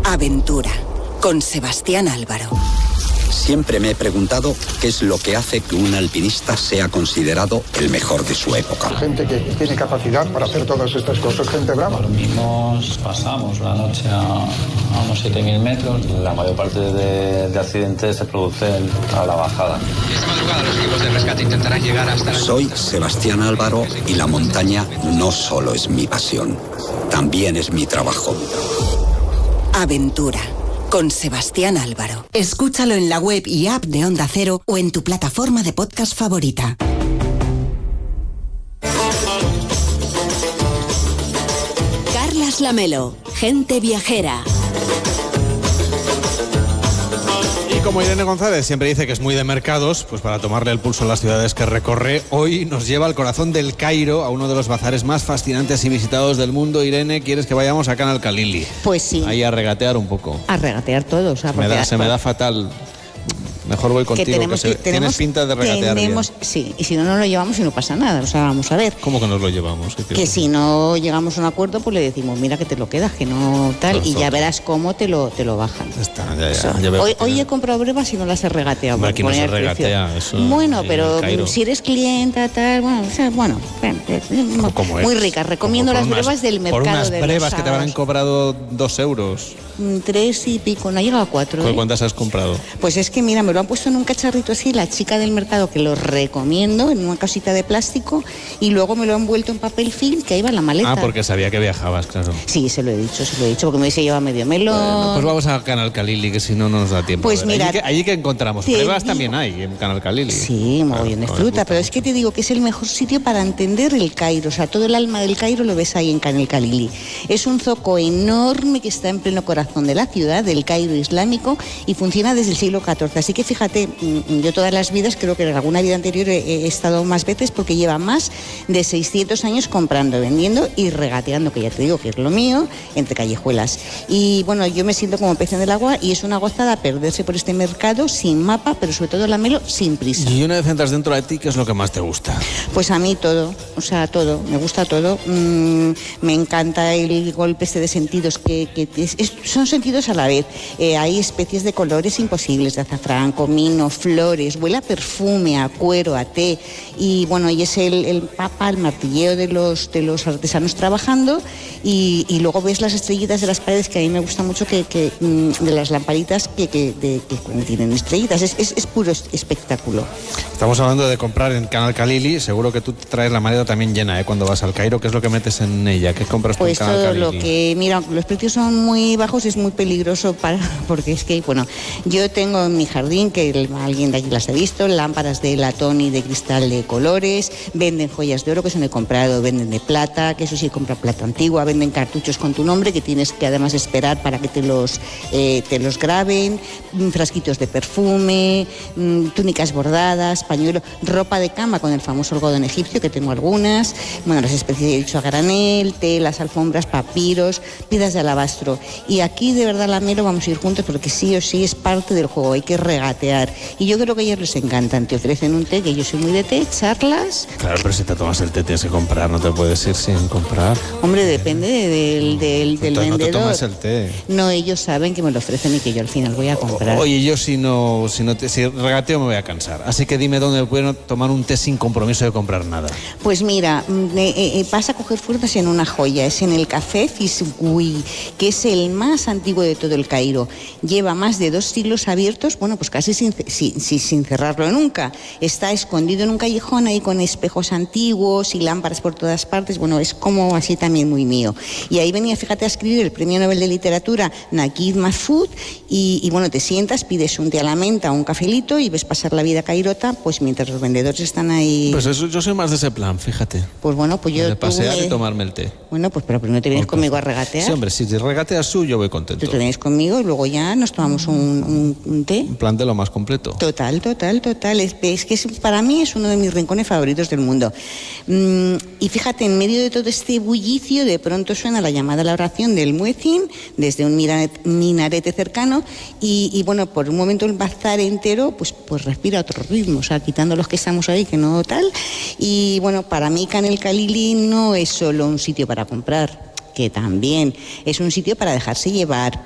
Aventura, con Sebastián Álvaro. Siempre me he preguntado qué es lo que hace que un alpinista sea considerado el mejor de su época. Gente que tiene capacidad para hacer todas estas cosas, gente brava. Dormimos, pasamos la noche a unos 7.000 metros. La mayor parte de accidentes se producen a la bajada. Esta madrugada los equipos de rescate intentarán llegar hasta la... Soy Sebastián Álvaro y la montaña no solo es mi pasión, también es mi trabajo. Aventura, con Sebastián Álvaro. Escúchalo en la web y app de Onda Cero o en tu plataforma de podcast favorita. Carlas Lamelo, gente viajera. Y como Irene González siempre dice que es muy de mercados, pues para tomarle el pulso a las ciudades que recorre, hoy nos lleva al corazón del Cairo, a uno de los bazares más fascinantes y visitados del mundo. Irene, ¿quieres que vayamos a Khan al-Khalili? Pues sí. Ahí a regatear un poco. A regatear todo. O sea, se me da fatal. Mejor voy contigo, tienes pinta de regatear bien. Sí, y si no nos lo llevamos y no pasa nada. O sea, vamos a ver. ¿Cómo que nos lo llevamos? Que si no llegamos a un acuerdo, pues le decimos, mira que te lo quedas, que no tal, nosotros. Y ya verás cómo te lo bajan. Está, ya hoy he comprado brevas y no las he regateado. Aquí no se regatea eso. Bueno, pero si eres clienta, tal, bueno, muy ricas. Recomiendo las brevas del mercado de los sábados. Por unas brevas que te habrán cobrado 2 euros. 3 y pico, no ha llegado a 4. ¿Cuántas has comprado? Pues es que mira, me lo han puesto en un cacharrito así, la chica del mercado, que lo recomiendo, en una casita de plástico, y luego me lo han envuelto en papel film, que ahí va la maleta. Porque sabía que viajabas, claro. Sí, se lo he dicho, porque me hubiese llevado medio melón. Bueno, pues vamos a Khan al-Khalili, que si no nos da tiempo. Pues mira, allí que encontramos pruebas también hay en Khan al-Khalili. Sí, mogollón de fruta, pero es que te digo que es el mejor sitio para entender el Cairo, o sea, todo el alma del Cairo lo ves ahí en Khan al-Khalili. Es un zoco enorme que está en pleno corazón de la ciudad, del Cairo islámico, y funciona desde el siglo XIV. Así que fíjate, yo todas las vidas, creo que en alguna vida anterior he estado más veces, porque lleva más de 600 años comprando, vendiendo y regateando, que ya te digo que es lo mío, entre callejuelas. Y bueno, yo me siento como pez en el agua y es una gozada perderse por este mercado sin mapa, pero sobre todo Lamelo sin prisa. Y una vez entras dentro de ti, ¿qué es lo que más te gusta? Pues a mí todo, o sea, todo, me gusta todo. Me encanta el golpe este de sentidos, son sentidos a la vez. Hay especies de colores imposibles, de azafrán, comino, flores, huele a perfume, a cuero, a té, y bueno, y es el papa, el martilleo de los artesanos trabajando, y luego ves las estrellitas de las paredes, que a mí me gusta mucho, que de las lamparitas que tienen estrellitas, es puro espectáculo. Estamos hablando de comprar en Khan al-Khalili, seguro que tú te traes la maleta también llena, cuando vas al Cairo. ¿Qué es lo que metes en ella? ¿Qué compras tú en Khan al-Khalili? Pues todo lo que, mira, los precios son muy bajos, es muy peligroso porque es que, bueno, yo tengo en mi jardín, que alguien de allí las ha visto, lámparas de latón y de cristal de colores, venden joyas de oro, que eso no he comprado, venden de plata, que eso sí compra plata antigua, venden cartuchos con tu nombre, que tienes que además esperar para que te los graben, frasquitos de perfume, túnicas bordadas, pañuelo, ropa de cama con el famoso algodón egipcio, que tengo algunas, bueno, las especies de hecho a granel, telas, alfombras, papiros, piedras de alabastro. Y aquí de verdad, Lamelo, vamos a ir juntos porque sí o sí es parte del juego, hay que regatear. Y yo creo que a ellos les encantan, te ofrecen un té, que yo soy muy de té, charlas. Claro, pero si te tomas el té tienes que comprar, no te puedes ir sin comprar. Hombre, depende del vendedor. No te tomas el té. No, ellos saben que me lo ofrecen y que yo al final voy a comprar. Oye, yo si regateo me voy a cansar, así que dime dónde puedo tomar un té sin compromiso de comprar nada. Pues mira, vas a coger fuerzas en una joya, es en el Café Fisgui, que es el más antiguo de todo el Cairo. Lleva más de 2 siglos abiertos, bueno, pues casi sin cerrarlo nunca. Está escondido en un callejón ahí con espejos antiguos y lámparas por todas partes. Bueno, es como así también muy mío. Y ahí venía, fíjate, a escribir el premio Nobel de Literatura Naguib Mahfouz, y bueno, te sientas, pides un té a la menta o un cafelito y ves pasar la vida cairota, pues mientras los vendedores están ahí. Pues eso, yo soy más de ese plan, fíjate. Pues bueno, pues yo... De pasear y tomarme el té. Bueno, pues pero primero te vienes conmigo a regatear. Sí, hombre, si regateas tú, yo voy contento. Tú te vienes conmigo y luego ya nos tomamos un té. Un plan de lo más completo. Total. Es que para mí es uno de mis rincones favoritos del mundo. Y fíjate, en medio de todo este bullicio, de pronto suena la llamada a la oración del muezín desde un minarete cercano, y bueno, por un momento el bazar entero pues respira otro ritmo, o sea, quitando los que estamos ahí, que no tal. Y bueno, para mí Khan al-Khalili no es solo un sitio para comprar, que también es un sitio para dejarse llevar,